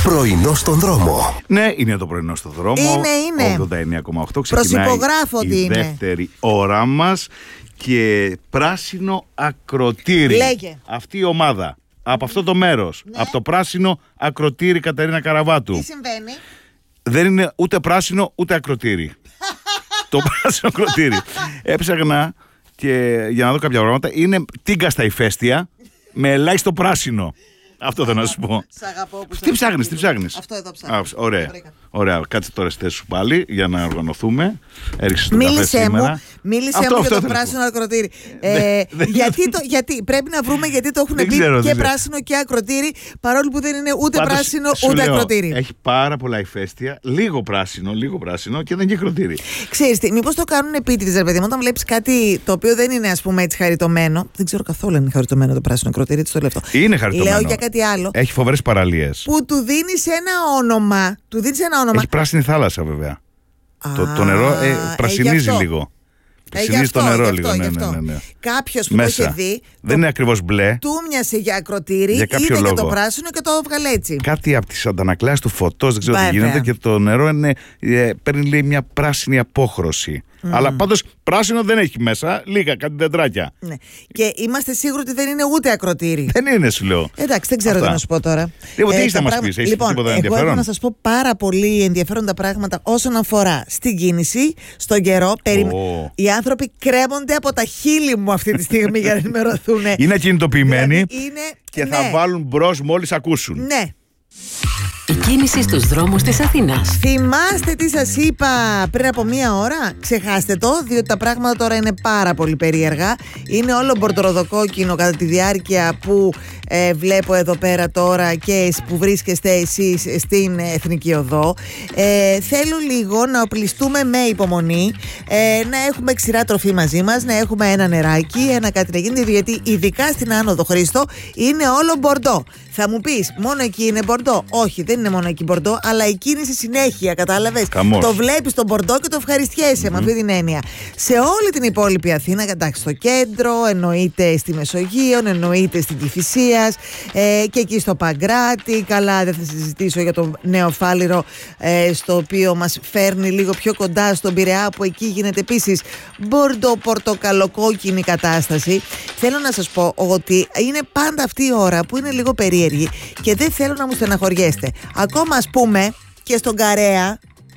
Πρωινό στον δρόμο. Ναι, είναι το πρωινό στον δρόμο. Είναι. 89,8. Προσυπογράφω ότι η είναι. δεύτερη ώρα μας. Και πράσινο ακροτήρι. Λέγε. Αυτή η ομάδα. Από αυτό το μέρος. Ναι. Από το πράσινο ακροτήρι Κατερίνα Καραβάτου. Τι συμβαίνει? Δεν είναι ούτε πράσινο ούτε ακροτήρι. Το πράσινο ακροτήρι. Έψαγνα και για να δω κάποια πράγματα. Είναι τίγκα στα ηφαίστεια με ελάχιστο πράσινο. Αυτό θέλω να σου πω. Σ' αγαπώ που Τι ψάχνεις, τι ψάχνεις? Αυτό εδώ ψάχνω. Ωραία. Βρήκα. Ωραία. Κάτσε τώρα στη θέση σου πάλι για να οργανωθούμε. Έριξες τον καφέ σήμερα. Μίλησέ μου για το πράσινο ακροτήρι. Γιατί πρέπει να βρούμε γιατί το έχουν πει και πράσινο και ακροτήρι, παρόλο που δεν είναι ούτε πράσινο ούτε ακροτήρι. Έχει πάρα πολλά ηφαίστεια, λίγο πράσινο και δεν είναι ακροτήρι. Ξέρεις τι, μήπως το κάνουν επίτηδες, ρε παιδί μου, όταν βλέπεις κάτι το οποίο δεν είναι, ας πούμε, έτσι χαριτωμένο. Δεν ξέρω καθόλου αν είναι χαριτωμένο το πράσινο ακροτήρι, έτσι το λέω αυτό. Είναι χαριτωμένο. Λέω για κάτι άλλο. Έχει φοβερές παραλίες. Που του δίνεις ένα όνομα. Έχει πράσινη θάλασσα, βέβαια. Το νερό πρασινίζει λίγο. Πρασινίζει το νερό λίγο. Ναι. Κάποιος που το είχε δει. Δεν είναι ακριβώς μπλε. Του μοιασε για ακροτήρι, είδε και το πράσινο και το έβγαλε έτσι. Κάτι από τις αντανακλάσεις του φωτός, δεν ξέρω τι γίνεται, και το νερό παίρνει, λέει, μια πράσινη απόχρωση. Αλλά πάντως πράσινο δεν έχει μέσα, λίγα, κάτι δεντράκια. Ναι. Και είμαστε σίγουροι ότι δεν είναι ούτε ακροτήρι. Δεν είναι, σου λέω. Εντάξει, δεν ξέρω τι να σου πω τώρα. Τι έχεις να μας πεις, έχεις τίποτα ενδιαφέρον? Εγώ έχω να σας πω πάρα πολύ ενδιαφέροντα πράγματα όσον αφορά στην κίνηση, στον καιρό. Οι άνθρωποι κρέμονται από τα χείλη μου αυτή τη στιγμή για να ενημερωθούν. Είναι ακινητοποιημένοι και θα ναι. βάλουν μπρος μόλις ακούσουν. Ναι. Η κίνηση στους δρόμους της Αθήνας. Θυμάστε τι σας είπα πριν από μία ώρα? Ξεχάστε το, διότι τα πράγματα τώρα είναι πάρα πολύ περίεργα. Είναι όλο μπορτοροδοκόκκινο κατά τη διάρκεια που βλέπω εδώ πέρα τώρα και που βρίσκεστε εσείς στην Εθνική Οδό. Θέλω λίγο να οπλιστούμε με υπομονή, να έχουμε ξηρά τροφή μαζί μας, να έχουμε ένα νεράκι, ένα κάτι να γίνεται, γιατί ειδικά στην Άνοδο Χρήστο είναι όλο μπορντό. Θα μου πεις, μόνο εκεί είναι μπορντό? Όχι, δεν είναι μόνο εκεί μπορντό, αλλά η κίνηση συνέχεια, κατάλαβες? Το βλέπεις τον μπορντό και το ευχαριστιέσαι με αυτή την έννοια. Σε όλη την υπόλοιπη Αθήνα, εντάξει, στο κέντρο, εννοείται στη Μεσογείο, εννοείται στην Κηφισίας, και εκεί στο Παγκράτη. Καλά, δεν θα συζητήσω για το Νέο Φάληρο, στο οποίο μας φέρνει λίγο πιο κοντά στον Πειραιά, που εκεί γίνεται επίσης μπορντο-πορτοκαλοκόκκινη κατάσταση. Θέλω να σας πω ότι είναι πάντα αυτή η ώρα που είναι λίγο περίεργη και δεν θέλω να μου στεναχωριέστε. Ακόμα, ας πούμε, και στον Καρέα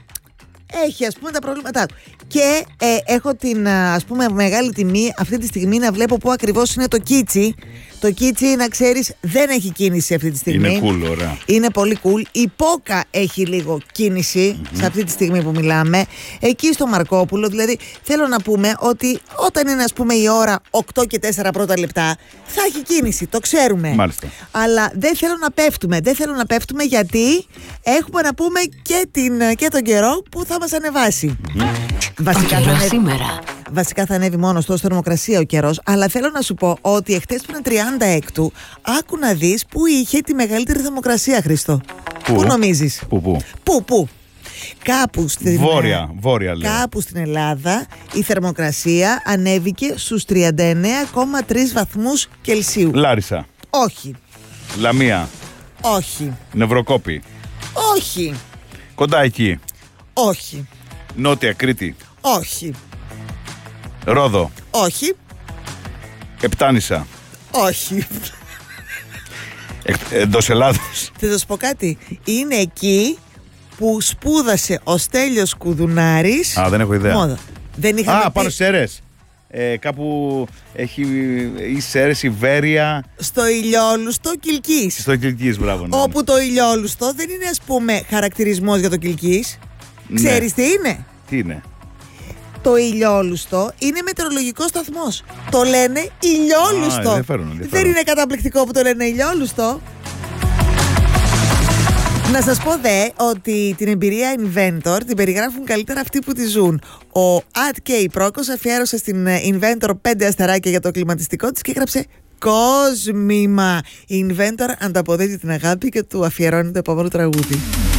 έχει, ας πούμε, τα προβλήματά του. Και έχω την, ας πούμε, μεγάλη τιμή αυτή τη στιγμή να βλέπω πού ακριβώς είναι το Κίτσι. Το Κίτσι, να ξέρεις, δεν έχει κίνηση αυτή τη στιγμή. Είναι cool, ωραία. Είναι πολύ cool. Η Πόκα έχει λίγο κίνηση σε αυτή τη στιγμή που μιλάμε. Εκεί στο Μαρκόπουλο, δηλαδή, θέλω να πούμε ότι όταν είναι, ας πούμε, η ώρα 8 και 4 πρώτα λεπτά, θα έχει κίνηση, το ξέρουμε. Μάλιστα. Αλλά δεν θέλω να πέφτουμε. Δεν θέλω να πέφτουμε, γιατί έχουμε να πούμε και τον καιρό που θα μας ανεβάσει. Βασικά θα ανέβει μόνο στο θερμοκρασία ο καιρός, αλλά θέλω να σου πω ότι εχθές που είναι 36, άκου να δεις που είχε τη μεγαλύτερη θερμοκρασία, Χριστό. Πού νομίζεις? Πού? Κάπου στην Βόρεια λέω. Κάπου στην Ελλάδα η θερμοκρασία ανέβηκε στους 39,3 βαθμούς Κελσίου. Λάρισα. Όχι. Λαμία. Όχι. Νευροκόπη. Όχι. Κοντά εκεί. Όχι. Νότια Κρήτη. Όχι. Ρόδο. Όχι. Επτάνησα. Όχι. Εντός Ελλάδος. Θα σας πω κάτι. Είναι εκεί που σπούδασε ο Στέλιος Κουδουνάρης. Δεν έχω ιδέα. Μόδα. Πάνω στις Σέρρες. Κάπου έχει οι Σέρρες, η Βέρεια. Στο Ηλιόλουστο Κιλκής. Στο Κιλκής, μπράβο. Ναι. Όπου το Ηλιόλουστο δεν είναι, ας πούμε, χαρακτηρισμός για το Κιλκής. Ξέρεις τι είναι? Τι είναι? Το Ηλιόλουστο είναι μετεωρολογικός σταθμός. Το λένε Ηλιόλουστο. Ενδιαφέρον. Δεν είναι καταπληκτικό που το λένε Ηλιόλουστο? Να σας πω ότι την εμπειρία Inventor την περιγράφουν καλύτερα αυτοί που τη ζουν. Ο ΑΤΚ Πρόκος αφιέρωσε στην Inventor 5 αστεράκια για το κλιματιστικό της και έγραψε κόσμημα. Η Inventor ανταποδίδει την αγάπη και του αφιερώνει το επόμενο τραγούδι.